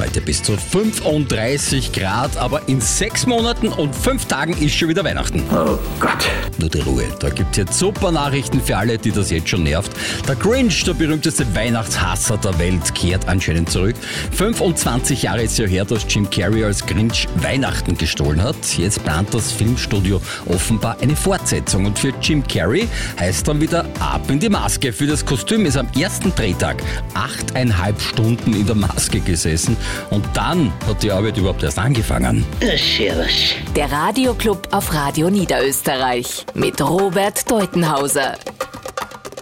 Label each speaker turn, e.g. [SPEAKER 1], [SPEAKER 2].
[SPEAKER 1] Heute bis zu 35 Grad, aber in 6 Monaten und 5 Tagen ist schon wieder Weihnachten.
[SPEAKER 2] Oh Gott.
[SPEAKER 1] Nur die Ruhe. Da gibt es jetzt super Nachrichten für alle, die das jetzt schon nervt. Der Grinch, der berühmteste Weihnachtshasser der Welt, kehrt anscheinend zurück. 25 Jahre ist ja her, dass Jim Carrey als Grinch Weihnachten gestohlen hat. Jetzt plant das Filmstudio offenbar eine Fortsetzung. Und für Jim Carrey heißt dann wieder ab in die Maske. Für das Kostüm ist am ersten Drehtag 8,5 Stunden in der Maske gesessen. Und dann hat die Arbeit überhaupt erst angefangen.
[SPEAKER 3] Der Radioclub auf Radio Niederösterreich mit Robert Deutenhauser.